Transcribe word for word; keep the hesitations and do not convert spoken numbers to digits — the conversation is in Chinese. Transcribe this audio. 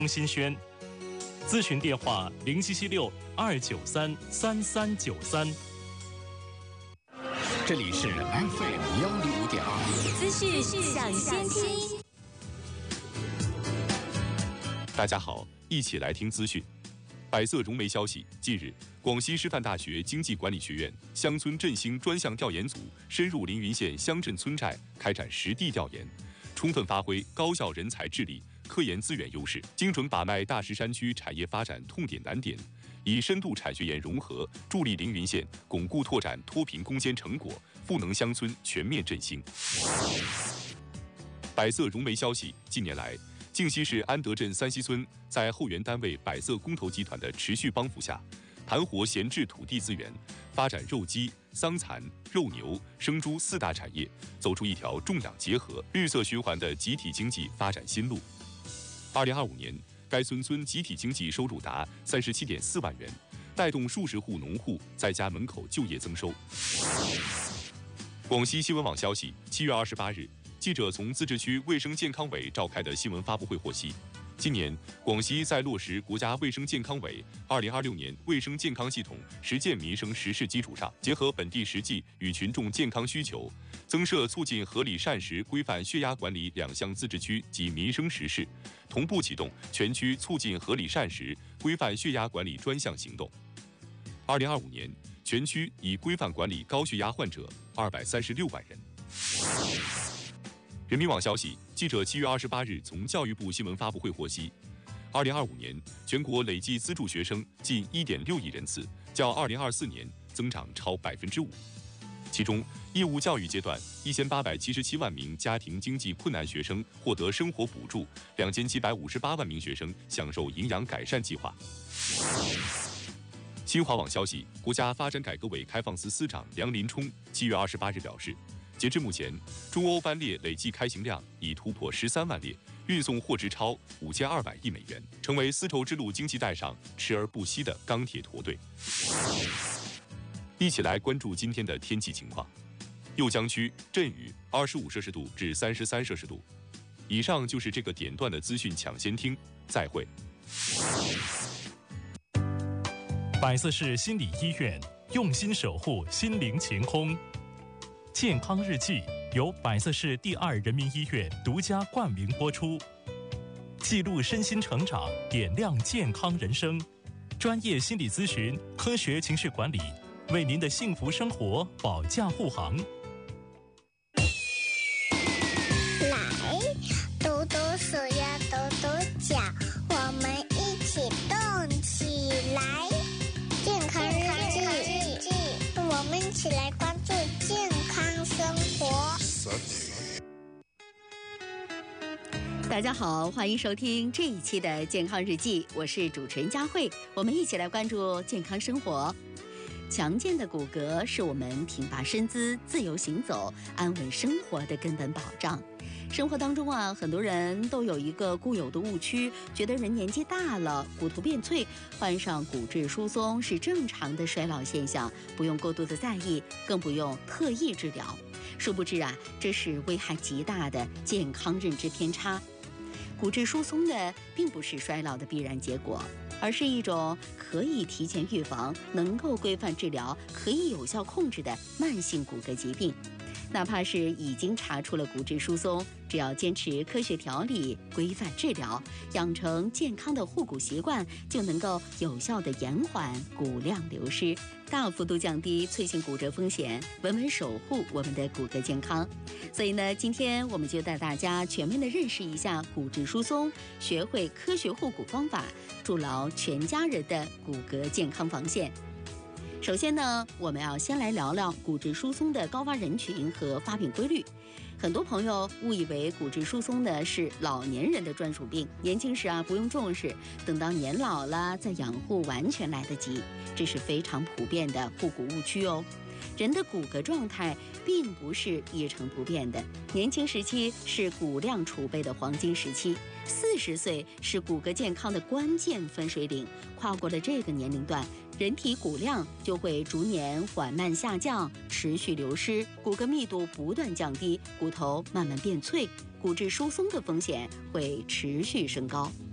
中心轩，咨询电话零七七六二九三三三九三。 这里是 F M 幺零五点二， 资讯抢先听。 大家好，一起来听资讯。百色融媒消息，近日，广西师范大学经济管理学院乡村振兴专项调研组深入凌云县乡镇村寨，开展实地调研，充分发挥高校人才智力、科研资源优势，精准把脉大石山区产业发展痛点难点，以深度产学研融合，助力凌云县巩固拓展脱贫攻坚成果，赋能乡村全面振兴。百色融媒消息，近年来，靖西市安德镇三溪村在后援单位百色工投集团的持续帮扶下，盘活闲置土地资源，发展肉鸡、桑蚕、肉牛、生猪四大产业，走出一条种养结合、绿色循环的集体经济发展新路。二零二五年，该村村集体经济收入达三十七点四万元，带动数十户农户在家门口就业增收。广西新闻网消息，七月二十八日，记者从自治区卫生健康委召开的新闻发布会获悉，今年广西在落实国家卫生健康委二零二六年卫生健康系统实践民生实事基础上，结合本地实际与群众健康需求，增设促进合理膳食、规范血压管理两项自治区及民生实事，同步启动全区促进合理膳食、规范血压管理专项行动。二零二五年，全区已规范管理高血压患者二百三十六万人。人民网消息，记者七月二十八日从教育部新闻发布会获悉，二零二五年全国累计资助学生近一点六亿人次，较二零二四年增长超百分之五。其中，义务教育阶段一千八百七十七万名家庭经济困难学生获得生活补助，两千七百五十八万名学生享受营养改善计划。新华网消息，国家发展改革委开放司司长梁林冲七月二十八日表示，截至目前，中欧班列累计开行量已突破十三万列，运送货值超五千二百亿美元，成为丝绸之路经济带上驰而不息的钢铁驼队。一起来关注今天的天气情况。右江区阵雨，二十五摄氏度至三十三摄氏度。以上就是这个点段的资讯抢先听，再会。 百色市心理医院用心守护心灵晴空。健康日记由百色市第二人民医院独家冠名播出，记录身心成长，点亮健康人生，专业心理咨询，科学情绪管理，为您的幸福生活保驾护航。 来，抖抖手呀，抖抖脚，我们一起动起来。健康日记，我们一起来关注健康生活。 大家好，欢迎收听这一期的健康日记，我是主持人佳慧，我们一起来关注健康生活。强健的骨骼是我们挺拔身姿、自由行走、安稳生活的根本保障。生活当中啊，很多人都有一个固有的误区，觉得人年纪大了，骨头变脆，患上骨质疏松是正常的衰老现象，不用过度的在意，更不用特意治疗。殊不知啊，这是危害极大的健康认知偏差。骨质疏松呢，并不是衰老的必然结果，而是一种可以提前预防、能够规范治疗、可以有效控制的慢性骨骼疾病。哪怕是已经查出了骨质疏松，只要坚持科学调理、规范治疗，养成健康的护骨习惯，就能够有效地延缓骨量流失，大幅度降低脆性骨折风险，稳稳守护我们的骨骼健康。所以呢，今天我们就带大家全面地认识一下骨质疏松，学会科学护骨方法，筑牢全家人的骨骼健康防线。首先呢，我们要先来聊聊骨质疏松的高发人群和发病规律。很多朋友误以为骨质疏松呢是老年人的专属病，年轻时啊不用重视，等到年老了再养护完全来得及，这是非常普遍的护骨误区哦。人的骨骼状态并不是一成不变的，年轻时期是骨量储备的黄金时期，四十岁是骨骼健康的关键分水岭，跨过了这个年龄段，人体骨量就会逐年缓慢下降，持续流失，骨骼密度不断降低，骨头慢慢变脆，骨质疏松的风险会持续升高。